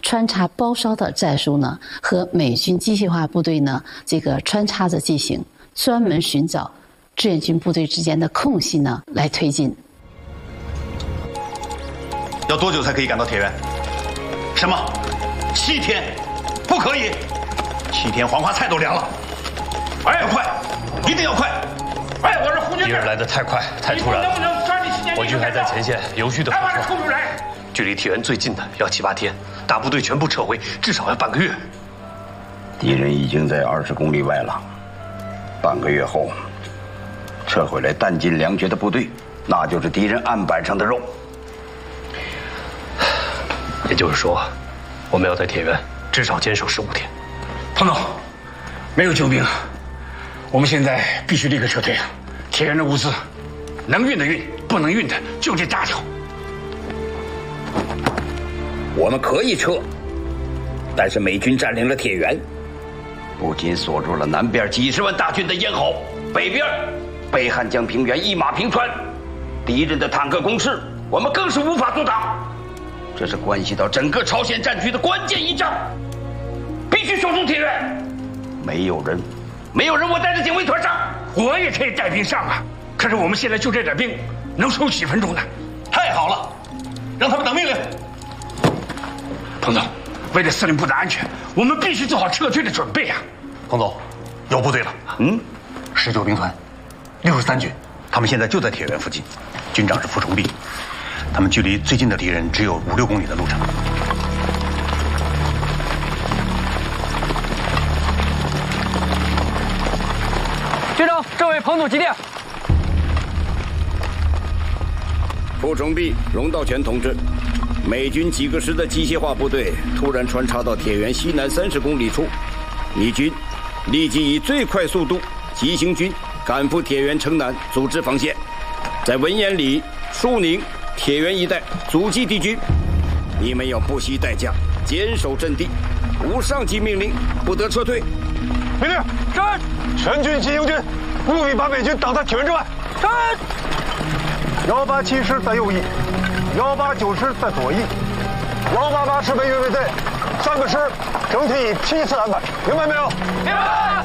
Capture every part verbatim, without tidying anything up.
穿插包抄的战术呢，和美军机械化部队呢这个穿插着进行，专门寻找志愿军部队之间的空隙呢来推进。 要多久才可以赶到铁原？什么？七天？不可以！七天黄花菜都凉了。哎，要快，一定要快！ 哎，我是胡军。 敌人来得太快，太突然了。 能不能抓紧时间？ 我军还在前线有序的把它冲出来。 距离铁原最近的要七八天，大部队全部撤回，至少要半个月。 敌人已经在二十公里外了，半个月后撤回来弹尽粮绝的部队，那就是敌人案板上的肉。 也就是说，我们要在铁原至少坚守十五天。 彭总，没有救兵，我们现在必须立刻撤退啊！铁原的物资，能运的运，不能运的就得炸掉。 我们可以撤，但是美军占领了铁原，不仅锁住了南边几十万大军的咽喉，北边北汉江平原一马平川，敌人的坦克攻势，我们更是无法阻挡。这是关系到整个朝鲜战局的关键一仗，必须守住铁原。没有人，没有人我带着警卫团上， 我也可以带兵上啊。可是我们现在就这点兵，能守几分钟呢？ 太好了，让他们等命令。 彭总，为了司令部的安全，我们必须做好撤退的准备啊！ 彭总，有部队了。嗯，十九兵团，六十三军，他们现在就在铁原附近，军长是傅崇碧。他们距离最近的敌人只有五六公里的路程。 军长，这位彭总急电。 傅崇碧、荣道全同志，美军几个师的机械化部队突然穿插到铁原西南三十公里处，你军立即以最快速度急行军赶赴铁原城南，组织防线，在文彦里、树宁、铁原一带阻击敌军。你们要不惜代价坚守阵地，无上级命令不得撤退。 命令：是。全军急行军，务必把美军挡在铁原之外。是。幺八七师在右翼，幺八九师在左翼，幺八八师被预备队，三个师整体以批次安排，明白没有？明白。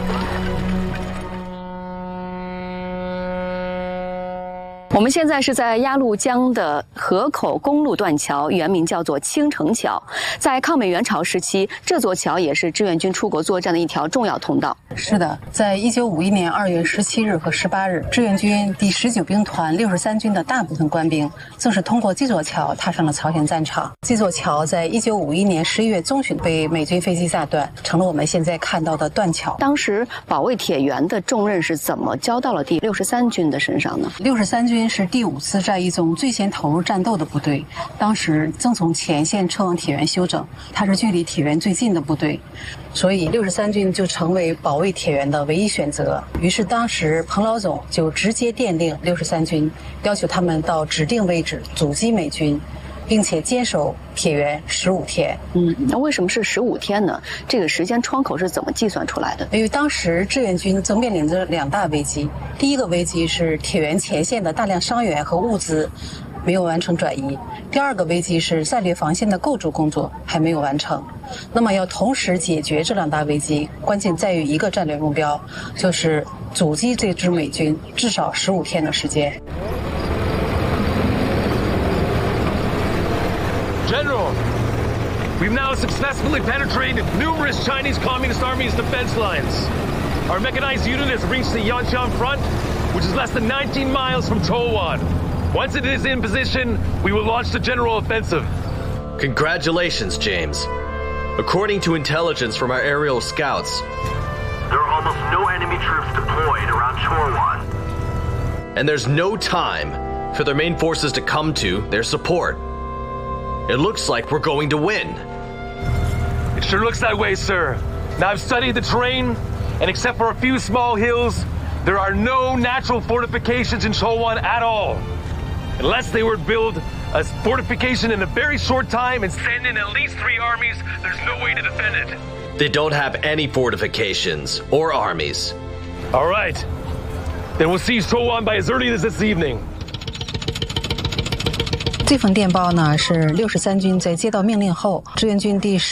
我们现在是在鸭绿江的河口公路断桥，原名叫做青城桥。在抗美援朝时期，这座桥也是志愿军出国作战的一条重要通道。 是的，在一九五一年二月十七日和十八日，志愿军第十九兵团六十三军的大部分官兵正是通过这座桥踏上了朝鲜战场。这座桥在一九五一年十一月中旬被美军飞机炸断，成了我们现在看到的断桥。 当时保卫铁原的重任是怎么交到了第六十三军的身上呢？ 六十三军是第五次战役中最先投入战斗的部队，当时正从前线撤往铁原休整，它是距离铁原最近的部队，所以六十三军就成为保卫铁原的唯一选择。于是当时彭老总就直接电令六十三军，要求他们到指定位置阻击美军，并且坚守铁原十五天。 嗯，那为什么是十五天呢？这个时间窗口是怎么计算出来的？ 因为当时志愿军正面临着两大危机，第一个危机是铁原前线的大量伤员和物资没有完成转移，第二个危机是战略防线的构筑工作还没有完成。那么要同时解决这两大危机，关键在于一个战略目标，就是阻击这支美军至少十五天的时间。 General, we've now successfully penetrated numerous Chinese Communist Army's defense lines. Our mechanized unit has reached the Yanshan front, which is less than nineteen miles from Towan. Once it is in position, we will launch the general offensive. Congratulations, James. According to intelligence from our aerial scouts, there are almost no enemy troops deployed around Chowan. And there's no time for their main forces to come to their support. It looks like we're going to win. It sure looks that way, sir. Now I've studied the terrain, and except for a few small hills, there are no natural fortifications in Chowan at all. Unless they would build a fortification in a very short time and send in at least three armies, there's no way to defend it. They don't have any fortifications or armies. All right. Then we'll seize Chowan by as early as this evening. 这封电报呢，是六十三军在接到命令后，志愿军第十